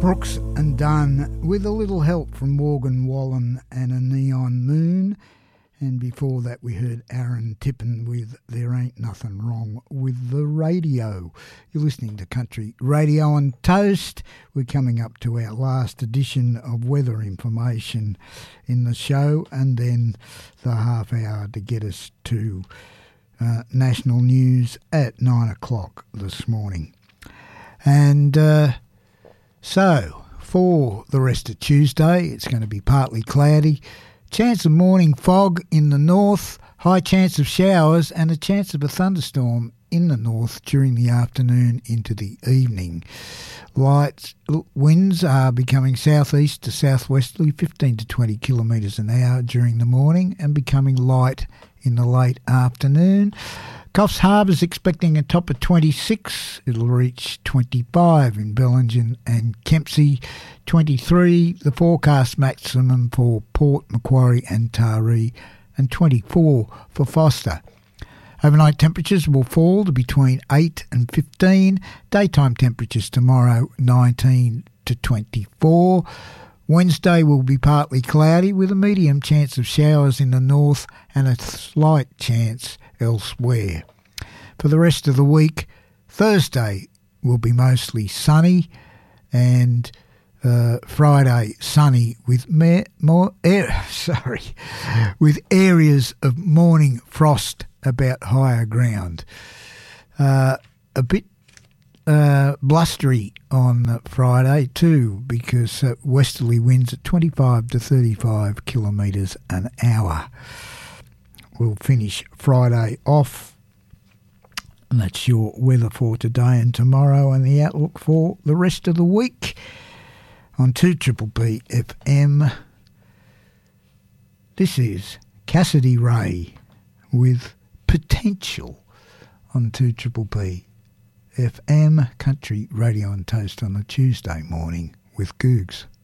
Brooks and Dunn with a little help from Morgan Wallen and a Neon Moon. And before that we heard Aaron Tippin with There Ain't Nothing Wrong with the Radio. You're listening to Country Radio on Toast. We're coming up to our last edition of weather information in the show, and then the half hour to get us to national news at 9 o'clock this morning. And so, for the rest of Tuesday, it's going to be partly cloudy. Chance of morning fog in the north, high chance of showers and a chance of a thunderstorm in the north during the afternoon into the evening. Light winds are becoming southeast to southwesterly, 15 to 20 kilometres an hour during the morning and becoming light in the late afternoon. Coffs Harbour's expecting a top of 26. It'll reach 25 in Bellingen and Kempsey. 23, the forecast maximum for Port Macquarie and Taree, and 24 for Foster. Overnight temperatures will fall to between 8 and 15. Daytime temperatures tomorrow 19 to 24. Wednesday will be partly cloudy with a medium chance of showers in the north and a slight chance elsewhere. For the rest of the week, Thursday will be mostly sunny, and Friday sunny with with areas of morning frost about higher ground. A bit blustery on Friday too, because westerly winds at 25 to 35 kilometres an hour. We'll finish Friday off, and that's your weather for today and tomorrow, and the outlook for the rest of the week on 2BBB FM. This is Cassidy Ray with Potential on 2BBB FM, Country Radio on Toast on a Tuesday morning with Googs.